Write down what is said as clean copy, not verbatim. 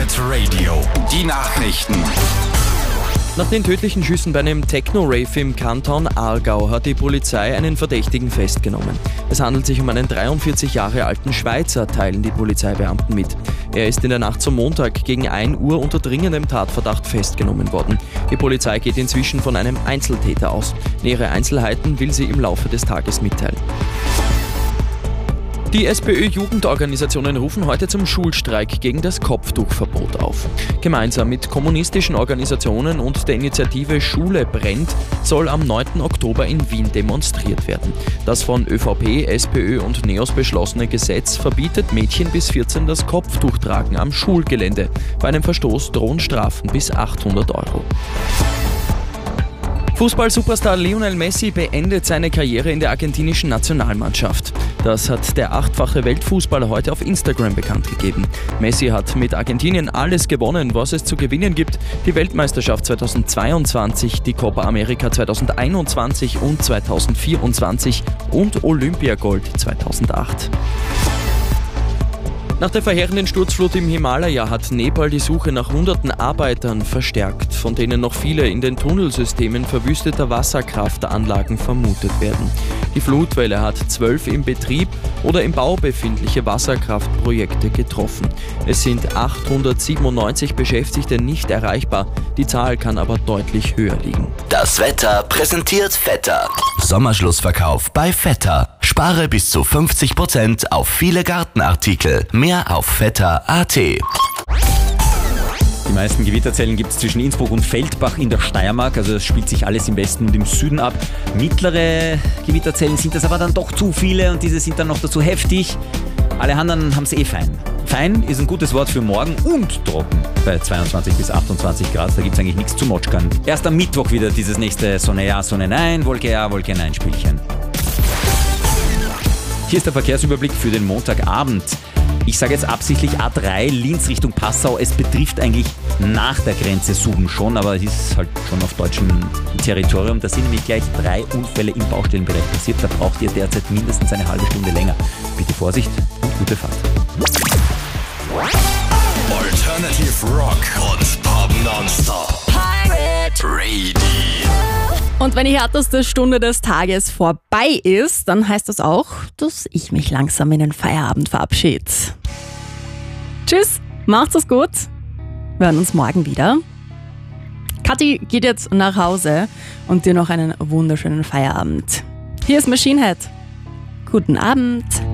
Live Radio. Die Nachrichten. Nach den tödlichen Schüssen bei einem Techno-Rave im Kanton Aargau hat die Polizei einen Verdächtigen festgenommen. Es handelt sich um einen 43 Jahre alten Schweizer, teilen die Polizeibeamten mit. Er ist in der Nacht zum Montag gegen 1 Uhr unter dringendem Tatverdacht festgenommen worden. Die Polizei geht inzwischen von einem Einzeltäter aus. Nähere Einzelheiten will sie im Laufe des Tages mitteilen. Die SPÖ-Jugendorganisationen rufen heute zum Schulstreik gegen das Kopftuchverbot auf. Gemeinsam mit kommunistischen Organisationen und der Initiative Schule brennt soll am 9. Oktober in Wien demonstriert werden. Das von ÖVP, SPÖ und NEOS beschlossene Gesetz verbietet Mädchen bis 14 das Kopftuchtragen am Schulgelände. Bei einem Verstoß drohen Strafen bis 800 €. Fußball-Superstar Lionel Messi beendet seine Karriere in der argentinischen Nationalmannschaft. Das hat der 8-fache Weltfußballer heute auf Instagram bekannt gegeben. Messi hat mit Argentinien alles gewonnen, was es zu gewinnen gibt. Die Weltmeisterschaft 2022, die Copa America 2021 und 2024 und Olympiagold 2008. Nach der verheerenden Sturzflut im Himalaya hat Nepal die Suche nach hunderten Arbeitern verstärkt, von denen noch viele in den Tunnelsystemen verwüsteter Wasserkraftanlagen vermutet werden. Die Flutwelle hat 12 im Betrieb oder im Bau befindliche Wasserkraftprojekte getroffen. Es sind 897 Beschäftigte nicht erreichbar, die Zahl kann aber deutlich höher liegen. Das Wetter präsentiert Vetter. Sommerschlussverkauf bei Vetter. Spare bis zu 50% auf viele Gartenartikel. Mehr auf vetter.at. Die meisten Gewitterzellen gibt es zwischen Innsbruck und Feldbach in der Steiermark, also das spielt sich alles im Westen und im Süden ab. Mittlere Gewitterzellen sind das aber dann doch zu viele und diese sind dann noch dazu heftig. Alle anderen haben es fein. Fein ist ein gutes Wort für morgen und trocken bei 22 bis 28 Grad, da gibt es eigentlich nichts zu motschkern. Erst am Mittwoch wieder dieses nächste Sonne ja, Sonne nein, Wolke ja, Wolke nein Spielchen. Hier ist der Verkehrsüberblick für den Montagabend. Ich sage jetzt absichtlich A3 Linz Richtung Passau. Es betrifft eigentlich nach der Grenze Suben schon, aber es ist halt schon auf deutschem Territorium. Da sind nämlich gleich 3 Unfälle im Baustellenbereich passiert. Da braucht ihr derzeit mindestens eine halbe Stunde länger. Bitte Vorsicht und gute Fahrt. Alternative Rock und Pop Nonstop. Pirate Radio. Und wenn die härteste Stunde des Tages vorbei ist, dann heißt das auch, dass ich mich langsam in den Feierabend verabschiede. Tschüss, macht's es gut. Wir hören uns morgen wieder. Kathi geht jetzt nach Hause und dir noch einen wunderschönen Feierabend. Hier ist Machine Head. Guten Abend.